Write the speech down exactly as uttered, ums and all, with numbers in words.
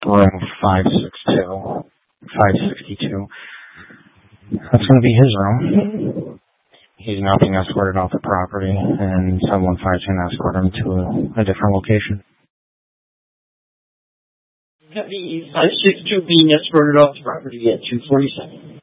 room five sixty-two. five sixty-two. That's going to be his room. He's now being escorted off the property, and seven one five is going to escort him to a, a different location. five sixty-two being escorted off the property at two forty-seven.